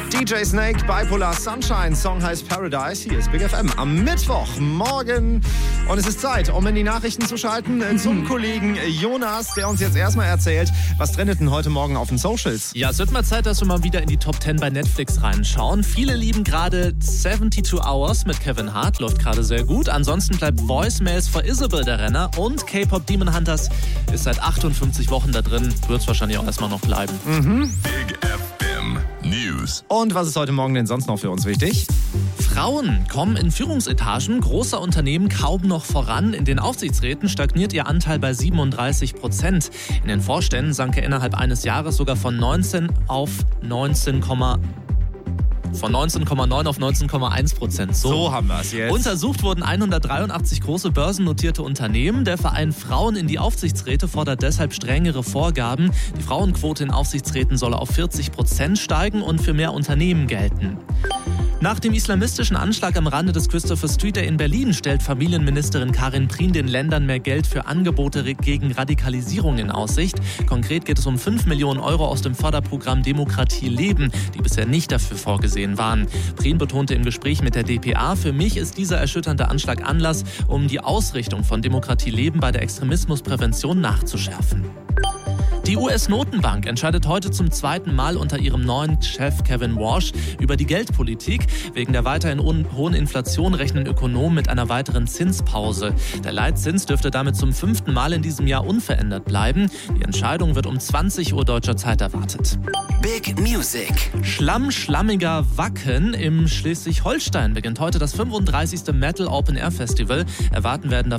DJ Snake, Bipolar Sunshine, Song heißt Paradise. Hier ist Big FM am Mittwochmorgen. Und es ist Zeit, um in die Nachrichten zu schalten zum Kollegen Jonas, der uns jetzt erstmal erzählt, was trendet denn heute Morgen auf den Socials? Ja, es wird mal Zeit, dass wir mal wieder in die Top 10 bei Netflix reinschauen. Viele lieben gerade 72 Hours mit Kevin Hart, läuft gerade sehr gut. Ansonsten bleibt Voicemails for Isabel der Renner und K-Pop Demon Hunters ist seit 58 Wochen da drin. Wird es wahrscheinlich auch erstmal noch bleiben. Big FM News. Und was ist heute Morgen denn sonst noch für uns wichtig? Frauen kommen in Führungsetagen großer Unternehmen kaum noch voran. In den Aufsichtsräten stagniert ihr Anteil bei 37%. In den Vorständen sank er innerhalb eines Jahres sogar von 19,9 auf 19,1%. So haben wir es jetzt. Untersucht wurden 183 große börsennotierte Unternehmen. Der Verein Frauen in die Aufsichtsräte fordert deshalb strengere Vorgaben. Die Frauenquote in Aufsichtsräten solle auf 40% steigen und für mehr Unternehmen gelten. Nach dem islamistischen Anschlag am Rande des Christopher Street Day in Berlin stellt Familienministerin Karin Prien den Ländern mehr Geld für Angebote gegen Radikalisierung in Aussicht. Konkret geht es um 5 Millionen Euro aus dem Förderprogramm Demokratie leben, die bisher nicht dafür vorgesehen waren. Prien betonte im Gespräch mit der dpa, für mich ist dieser erschütternde Anschlag Anlass, um die Ausrichtung von Demokratie leben bei der Extremismusprävention nachzuschärfen. Die US-Notenbank entscheidet heute zum zweiten Mal unter ihrem neuen Chef Kevin Warsh über die Geldpolitik. Wegen der weiterhin hohen Inflation rechnen Ökonomen mit einer weiteren Zinspause. Der Leitzins dürfte damit zum 5. Mal in diesem Jahr unverändert bleiben. Die Entscheidung wird um 20 Uhr deutscher Zeit erwartet. Big Music. Schlammiger Wacken im Schleswig-Holstein beginnt heute das 35. Metal Open Air Festival. Erwartet werden da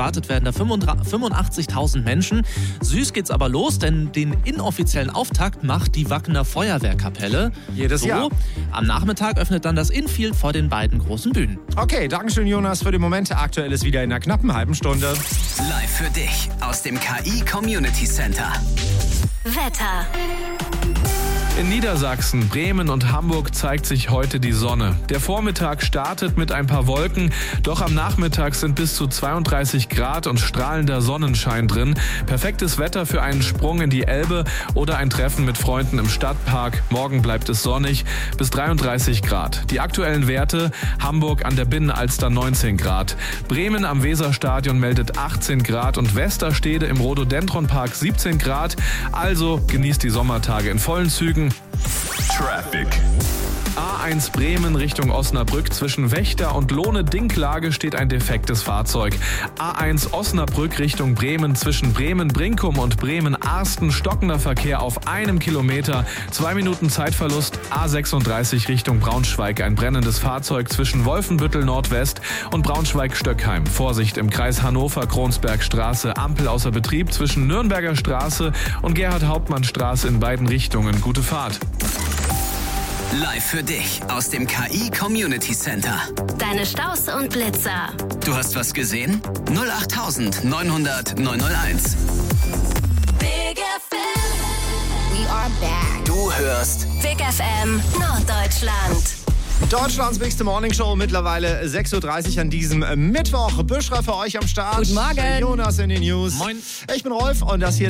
85.000 Menschen. Süß geht's aber los, denn den inoffiziellen Auftakt macht die Wackener Feuerwehrkapelle. Jedes Jahr. Am Nachmittag öffnet dann das Infield vor den beiden großen Bühnen. Okay, dankeschön Jonas für den Moment. Aktuell ist wieder in einer knappen halben Stunde. Live für dich aus dem KI Community Center. Wetter. In Niedersachsen, Bremen und Hamburg zeigt sich heute die Sonne. Der Vormittag startet mit ein paar Wolken, doch am Nachmittag sind bis zu 32 Grad und strahlender Sonnenschein drin. Perfektes Wetter für einen Sprung in die Elbe oder ein Treffen mit Freunden im Stadtpark. Morgen bleibt es sonnig bis 33 Grad. Die aktuellen Werte: Hamburg an der Binnenalster 19 Grad. Bremen am Weserstadion meldet 18 Grad und Westerstede im Rhododendronpark 17 Grad. Also genießt die Sommertage in vollen Zügen. Traffic. A1 Bremen Richtung Osnabrück. Zwischen Wächter und Lohne-Dinklage steht ein defektes Fahrzeug. A1 Osnabrück Richtung Bremen. Zwischen Bremen-Brinkum und Bremen-Arsten stockender Verkehr auf 1 Kilometer. 2 Minuten Zeitverlust. A36 Richtung Braunschweig. Ein brennendes Fahrzeug zwischen Wolfenbüttel Nordwest und Braunschweig-Stöckheim. Vorsicht im Kreis Hannover-Kronsbergstraße. Ampel außer Betrieb zwischen Nürnberger Straße und Gerhard-Hauptmann-Straße in beiden Richtungen. Gute Fahrt. Live für dich aus dem KI Community Center. Deine Staus und Blitzer. Du hast was gesehen? 08900 901. Big FM. We are back. Du hörst Big FM Norddeutschland. Deutschlands bigste Morningshow, mittlerweile 6.30 Uhr an diesem Mittwoch. Büschra für euch am Start. Guten Morgen. Jonas in den News. Moin. Ich bin Rolf und das hier